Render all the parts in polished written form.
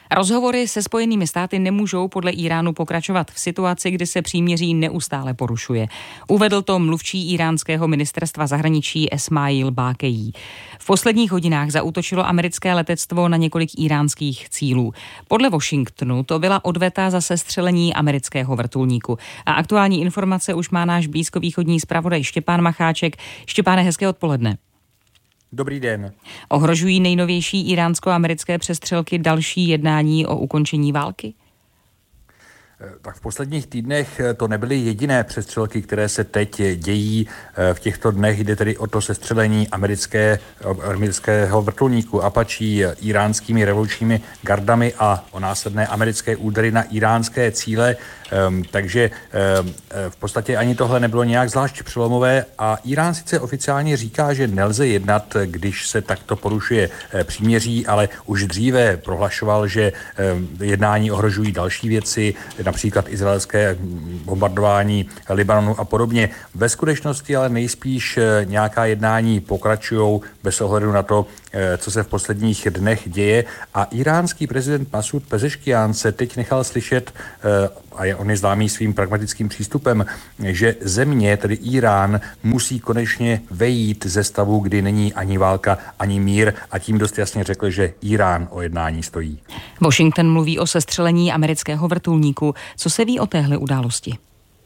Rozhovory se Spojenými státy nemůžou podle Íránu pokračovat v situaci, kdy se příměří neustále porušuje. Uvedl to mluvčí íránského ministerstva zahraničí Esmail Bákejí. V posledních hodinách zaútočilo americké letectvo na několik íránských cílů. Podle Washingtonu to byla odveta za sestřelení amerického vrtulníku. A aktuální informace už má náš blízkovýchodní zpravodaj Štěpán Macháček. Štěpáne, hezké odpoledne. Dobrý den. Ohrožují nejnovější iránsko-americké přestřelky další jednání o ukončení války? Tak v posledních týdnech to nebyly jediné přestřelky, které se teď dějí. V těchto dnech jde tedy o to sestřelení amerického vrtulníku Apache iránskými revolučními gardami a o následné americké údery na iránské cíle. Takže v podstatě ani tohle nebylo nějak zvlášť přelomové a Irán sice oficiálně říká, že nelze jednat, když se takto porušuje příměří, ale už dříve prohlašoval, že jednání ohrožují další věci, například izraelské bombardování Libanonu a podobně. Ve skutečnosti ale nejspíš nějaká jednání pokračují bez ohledu na to, co se v posledních dnech děje. A iránský prezident Masud Pezeškian se teď nechal slyšet, a on je známý svým pragmatickým přístupem, že země, tedy Irán, musí konečně vejít ze stavu, kdy není ani válka, ani mír, a tím dost jasně řekl, že Irán o jednání stojí. Washington mluví o sestřelení amerického vrtulníku. Co se ví o téhle události?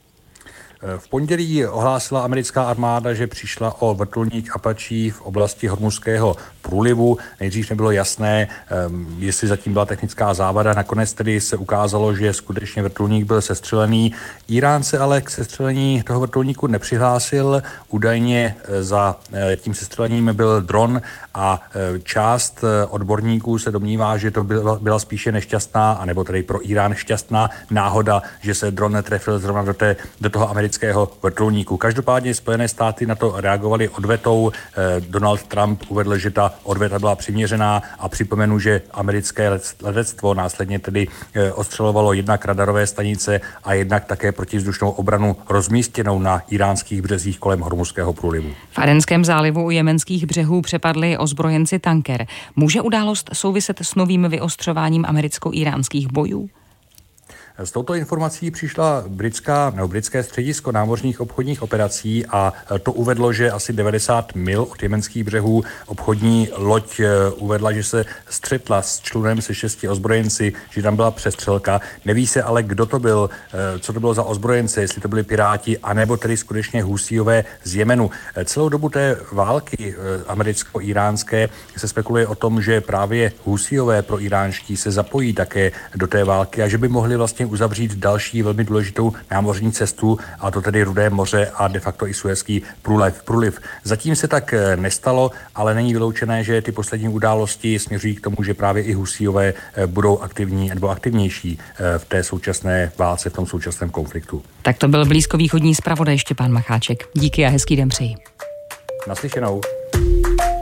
V pondělí ohlásila americká armáda, že přišla o vrtulník Apache v oblasti Hormuzského průlivu. Nejdřív nebylo jasné, jestli zatím byla technická závada. Nakonec tedy se ukázalo, že skutečně vrtulník byl sestřelený. Irán se ale k sestřelení toho vrtulníku nepřihlásil. Údajně za tím sestřelením byl dron a část odborníků se domnívá, že to byla spíše nešťastná, anebo tedy pro Irán šťastná náhoda, že se dron netrefil zrovna do toho amerického vrtulníku. Každopádně Spojené státy na to reagovaly odvetou. Donald Trump uvedl, že ta odveta byla přiměřená a připomenu, že americké letectvo následně tedy ostřelovalo jednak radarové stanice a jednak také protivzdušnou obranu rozmístěnou na iránských březích kolem Hormuzského průlivu. V Adenském zálivu u jemenských břehů přepadli ozbrojenci tanker. Může událost souviset s novým vyostřováním americko-iránských bojů? S touto informací přišla britské středisko námořních obchodních operací a to uvedlo, že asi 90 mil od jemenských břehů obchodní loď uvedla, že se střetla s člunem se 6 ozbrojenci, že tam byla přestřelka. Neví se ale, kdo to byl, co to bylo za ozbrojence, jestli to byli piráti, anebo tedy skutečně Husíové z Jemenu. Celou dobu té války americko-iránské se spekuluje o tom, že právě Husíové proiránští se zapojí také do té války a že by mohli vlastně uzavřít další velmi důležitou námořní cestu, a to tedy Rudé moře a de facto i Suezský průliv. Zatím se tak nestalo, ale není vyloučené, že ty poslední události směřují k tomu, že právě i Husíové budou aktivní nebo aktivnější v té současné válce, v tom současném konfliktu. Tak to byl blízkovýchodní zpravodaj Štěpán Macháček. Díky a hezký den přeji. Naslyšenou.